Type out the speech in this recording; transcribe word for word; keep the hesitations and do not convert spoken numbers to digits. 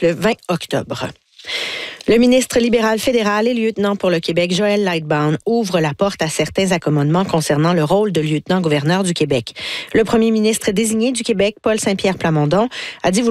le vingt octobre. Le ministre libéral fédéral et lieutenant pour le Québec, Joël Lightbound, ouvre la porte à certains accommodements concernant le rôle de lieutenant-gouverneur du Québec. Le premier ministre désigné du Québec, Paul Saint-Pierre Plamondon, a dit vouloir